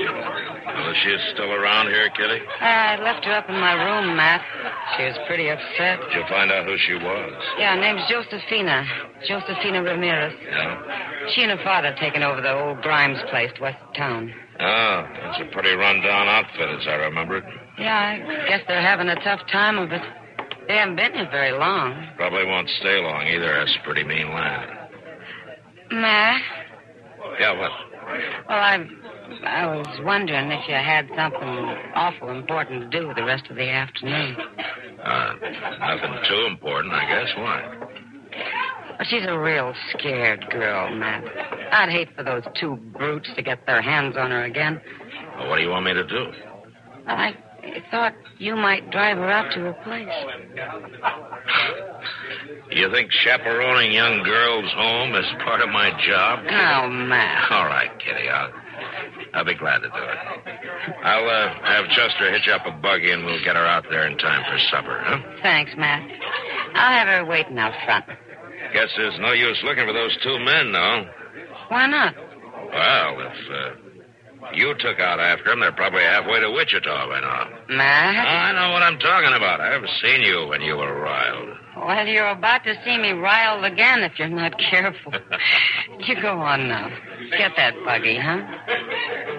Well, she's still around here, Kitty? I left her up in my room, Matt. She was pretty upset. Did you find out who she was? Yeah, her name's Josefina. Josefina Ramirez. Yeah? She and her father taken over the old Grimes place west of town. Oh, that's a pretty run-down outfit, as I remember it. Yeah, I guess they're having a tough time of it. They haven't been here very long. Probably won't stay long either. That's pretty mean land. Matt? Yeah, what? Well, I was wondering if you had something awful important to do the rest of the afternoon. Nothing too important, I guess. Why? Well, she's a real scared girl, Matt. I'd hate for those two brutes to get their hands on her again. Well, what do you want me to do? I thought you might drive her out to her place. You think chaperoning young girls home is part of my job? No, Matt. All right, Kitty. I'll be glad to do it. I'll have Chester hitch up a buggy and we'll get her out there in time for supper, huh? Thanks, Matt. I'll have her waiting out front. Guess there's no use looking for those two men, though. Why not? Well, if you took out after them, they're probably halfway to Wichita by now. Matt? I know what I'm talking about. I've seen you when you were riled. Well, you're about to see me riled again if you're not careful. You go on now. Get that buggy, huh?